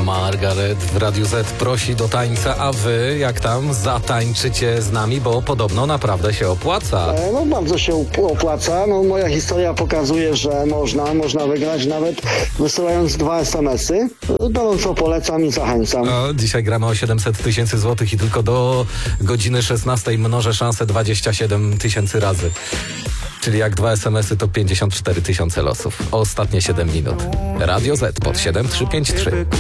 Margaret w Radiu Z prosi do tańca, a wy jak tam zatańczycie z nami, bo podobno naprawdę się opłaca. No bardzo się opłaca. No moja historia pokazuje, że można wygrać nawet wysyłając 2 SMS-y. Gorąco polecam i zachęcam. No, dzisiaj gramy o 700 000 złotych i tylko do godziny 16 mnożę szansę 27 000 razy. Czyli jak 2 SMS-y to 54 000 losów. Ostatnie 7 minut. Radio Z pod 7353.